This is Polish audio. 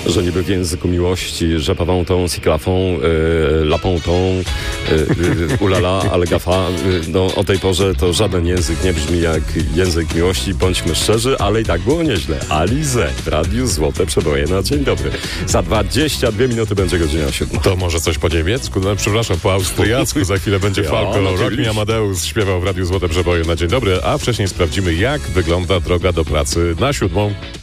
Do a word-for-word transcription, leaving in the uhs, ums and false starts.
że niby w języku miłości, że pawątą, siklafą, y, lapontą, y, y, ulala, ale gafa. Y, no o tej porze to żaden język nie brzmi jak język miłości, bądźmy szczerzy, ale i tak było nieźle. Alize w Radiu Złote Przeboje na dzień dobry. Za dwadzieścia dwie minuty będzie godzina siódma. To może coś po niemiecku? No, przepraszam, po austriacku. Za chwilę będzie Ja, Falco. Rock oczywiście. Me Amadeus śpiewał w Radiu Złote Przeboje na dzień dobry, a wcześniej sprawdzimy, jak wygląda droga do pracy na siódmą.